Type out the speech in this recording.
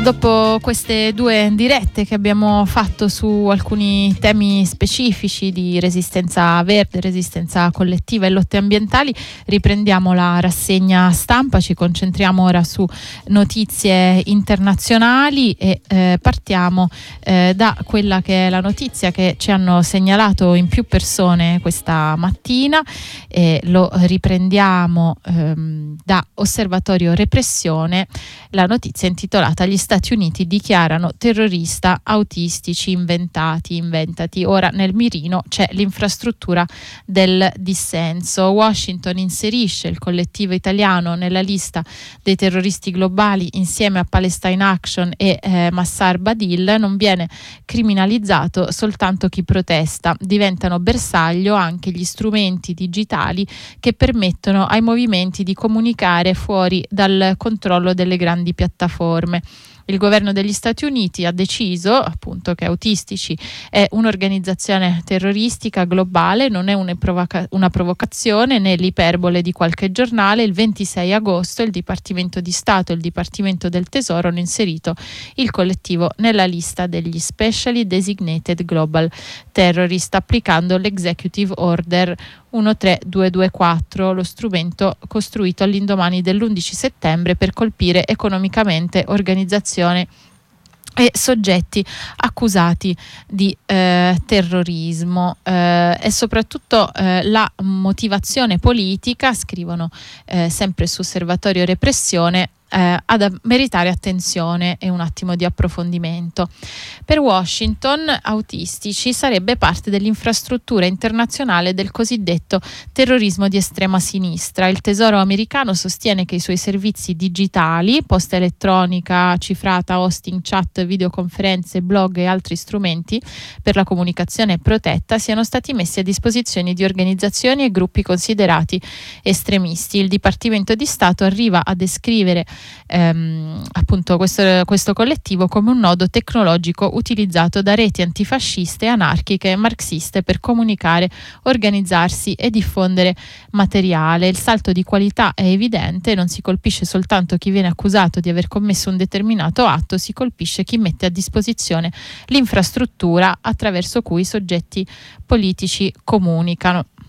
Dopo queste due dirette che abbiamo fatto su alcuni temi specifici di resistenza verde, resistenza collettiva e lotte ambientali, riprendiamo la rassegna stampa, ci concentriamo ora su notizie internazionali e partiamo da quella che è la notizia che ci hanno segnalato in più persone questa mattina, e lo riprendiamo da Osservatorio Repressione, la notizia intitolata "Gli Stati Uniti dichiarano terrorista autistici inventati". Ora nel mirino c'è l'infrastruttura del dissenso. Washington inserisce il collettivo italiano nella lista dei terroristi globali insieme a Palestine Action e Massar Badil. Non viene criminalizzato soltanto chi protesta, diventano bersaglio anche gli strumenti digitali che permettono ai movimenti di comunicare fuori dal controllo delle grandi piattaforme. Il governo degli Stati Uniti ha deciso appunto che Autistici è un'organizzazione terroristica globale, non è una provocazione né l'iperbole di qualche giornale. Il 26 agosto il Dipartimento di Stato e il Dipartimento del Tesoro hanno inserito il collettivo nella lista degli Specially Designated Global Terrorist, applicando l'Executive Order 13224, lo strumento costruito all'indomani dell'11 settembre per colpire economicamente organizzazioni e soggetti accusati di terrorismo, e soprattutto la motivazione politica, scrivono sempre su Osservatorio Repressione, ad meritare attenzione e un attimo di approfondimento. Per Washington, Autistici sarebbe parte dell'infrastruttura internazionale del cosiddetto terrorismo di estrema sinistra. Il Tesoro americano sostiene che i suoi servizi digitali, posta elettronica, cifrata, hosting, chat, videoconferenze, blog e altri strumenti per la comunicazione protetta siano stati messi a disposizione di organizzazioni e gruppi considerati estremisti. Il Dipartimento di Stato arriva a descrivere appunto questo collettivo come un nodo tecnologico utilizzato da reti antifasciste, anarchiche e marxiste per comunicare, organizzarsi e diffondere materiale. Il salto di qualità è evidente: non si colpisce soltanto chi viene accusato di aver commesso un determinato atto, si colpisce chi mette a disposizione l'infrastruttura attraverso cui i soggetti politici comunicano.